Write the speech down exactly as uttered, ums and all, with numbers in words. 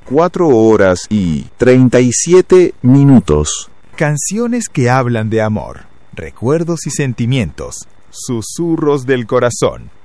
cuatro horas y treinta y siete minutos. Canciones que hablan de amor, recuerdos y sentimientos, susurros del corazón.